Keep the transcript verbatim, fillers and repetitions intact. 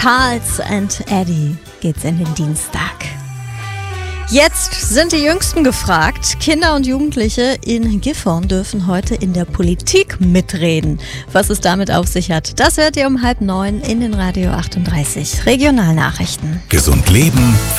Charles and Eddie geht's in den Dienstag. Jetzt sind die Jüngsten gefragt. Kinder und Jugendliche in Gifhorn dürfen heute in der Politik mitreden. Was es damit auf sich hat, das hört ihr um halb neun in den Radio achtunddreißig Regionalnachrichten. Gesund leben.